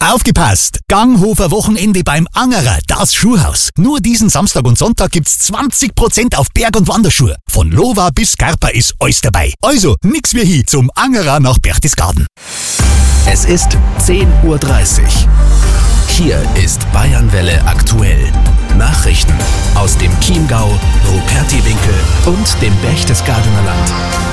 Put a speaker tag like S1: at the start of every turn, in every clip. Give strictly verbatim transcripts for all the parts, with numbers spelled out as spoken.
S1: Aufgepasst! Ganghofer Wochenende beim Angerer, das Schuhhaus. Nur diesen Samstag und Sonntag gibt's zwanzig Prozent auf Berg- und Wanderschuhe. Von Lova bis Scarpa ist alles dabei. Also, nix wie hin zum Angerer nach Berchtesgaden.
S2: Es ist zehn Uhr dreißig. Hier ist Bayernwelle aktuell. Nachrichten aus dem Chiemgau, Rupertiwinkel und dem Berchtesgadener Land.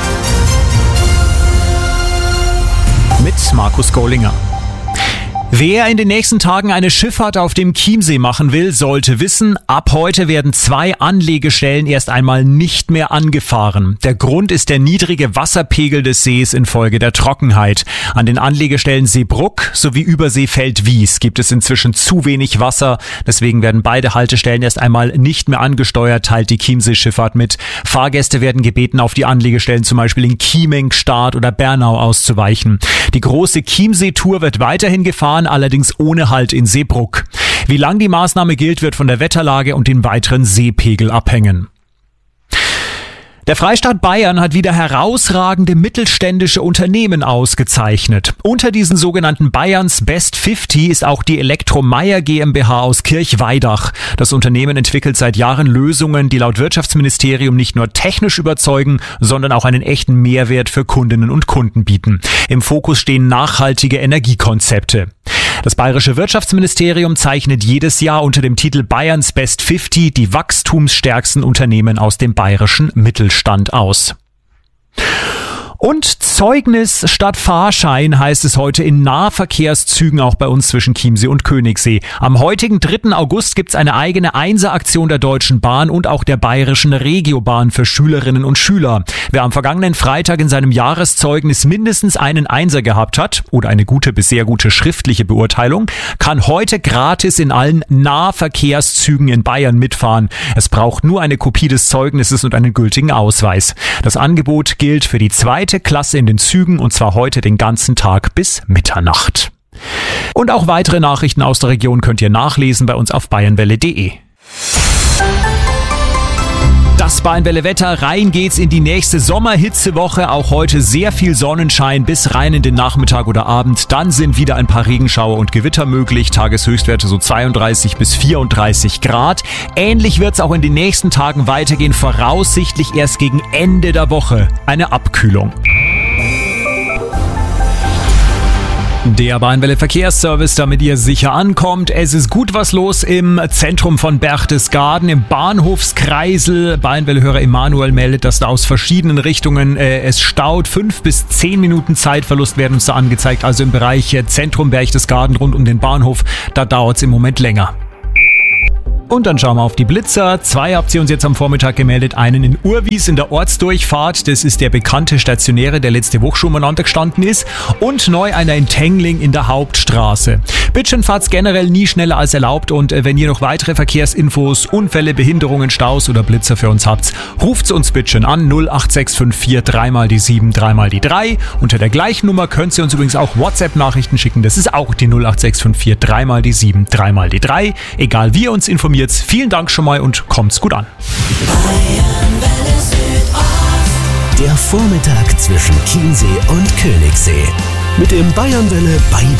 S3: Mit Markus Gollinger. Wer in den nächsten Tagen eine Schifffahrt auf dem Chiemsee machen will, sollte wissen, ab heute werden zwei Anlegestellen erst einmal nicht mehr angefahren. Der Grund ist der niedrige Wasserpegel des Sees infolge der Trockenheit. An den Anlegestellen Seebruck sowie Überseefeld-Wies gibt es inzwischen zu wenig Wasser. Deswegen werden beide Haltestellen erst einmal nicht mehr angesteuert, teilt die Chiemsee-Schifffahrt mit. Fahrgäste werden gebeten, auf die Anlegestellen zum Beispiel in Chieming, Stad oder Bernau auszuweichen. Die große Chiemsee-Tour wird weiterhin gefahren, allerdings ohne Halt in Seebruck. Wie lang die Maßnahme gilt, wird von der Wetterlage und dem weiteren Seepegel abhängen. Der Freistaat Bayern hat wieder herausragende mittelständische Unternehmen ausgezeichnet. Unter diesen sogenannten Bayerns Best fünfzig ist auch die Elektromeyer GmbH aus Kirchweidach. Das Unternehmen entwickelt seit Jahren Lösungen, die laut Wirtschaftsministerium nicht nur technisch überzeugen, sondern auch einen echten Mehrwert für Kundinnen und Kunden bieten. Im Fokus stehen nachhaltige Energiekonzepte. Das bayerische Wirtschaftsministerium zeichnet jedes Jahr unter dem Titel Bayerns Best fünfzig die wachstumsstärksten Unternehmen aus dem bayerischen Mittelstand aus. Und Zeugnis statt Fahrschein heißt es heute in Nahverkehrszügen auch bei uns zwischen Chiemsee und Königssee. Am heutigen dritten August gibt's eine eigene Einser-Aktion der Deutschen Bahn und auch der bayerischen Regiobahn für Schülerinnen und Schüler. Wer am vergangenen Freitag in seinem Jahreszeugnis mindestens einen Einser gehabt hat oder eine gute bis sehr gute schriftliche Beurteilung, kann heute gratis in allen Nahverkehrszügen in Bayern mitfahren. Es braucht nur eine Kopie des Zeugnisses und einen gültigen Ausweis. Das Angebot gilt für die zweite Klasse in den Zügen und zwar heute den ganzen Tag bis Mitternacht. Und auch weitere Nachrichten aus der Region könnt ihr nachlesen bei uns auf bayernwelle punkt de. Das Bayernwelle-Wetter, rein geht's in die nächste Sommerhitzewoche. Auch heute sehr viel Sonnenschein bis rein in den Nachmittag oder Abend. Dann sind wieder ein paar Regenschauer und Gewitter möglich. Tageshöchstwerte so zweiunddreißig bis vierunddreißig Grad. Ähnlich wird's auch in den nächsten Tagen weitergehen. Voraussichtlich erst gegen Ende der Woche eine Abkühlung. Der Bayernwelle Verkehrsservice, damit ihr sicher ankommt. Es ist gut was los im Zentrum von Berchtesgaden, im Bahnhofskreisel. Bayernwelle-Hörer Emanuel meldet, dass da aus verschiedenen Richtungen äh, es staut. Fünf bis zehn Minuten Zeitverlust werden uns da angezeigt. Also im Bereich äh, Zentrum Berchtesgaden rund um den Bahnhof, da dauert es im Moment länger. Und dann schauen wir auf die Blitzer. Zwei habt ihr uns jetzt am Vormittag gemeldet. Einen in Urwies in der Ortsdurchfahrt. Das ist der bekannte Stationäre, der letzte Woche schon umeinander gestanden ist. Und neu einer in Tengling in der Hauptstraße. Bitte fahrt's generell nie schneller als erlaubt. Und wenn ihr noch weitere Verkehrsinfos, Unfälle, Behinderungen, Staus oder Blitzer für uns habt, ruft's uns bitte an null acht sechs fünf vier drei mal die sieben, drei mal die drei. Unter der gleichen Nummer könnt ihr uns übrigens auch WhatsApp-Nachrichten schicken. Das ist auch die null acht sechs fünf vier drei mal die sieben, drei mal die drei. Egal wie ihr uns informiert. Vielen Dank schon mal und kommt's gut an.
S2: Der Vormittag zwischen Chiemsee und Königssee. Mit dem Bayernwelle Bye